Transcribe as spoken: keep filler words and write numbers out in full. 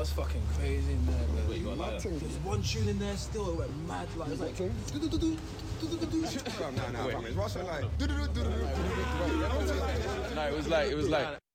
was fucking crazy in there, bro. Wait, you got like There was one tune in there still, it went mad. Like, it was like, do-do-do-do, do-do-do-do. No, no, no, fam, it's Russian like. No, it was like, it was like.